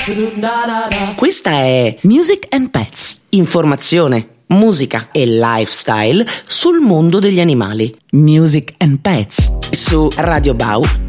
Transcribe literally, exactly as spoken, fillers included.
Questa è Music and Pets, informazione, musica e lifestyle sul mondo degli animali. Music and Pets su Radio Bau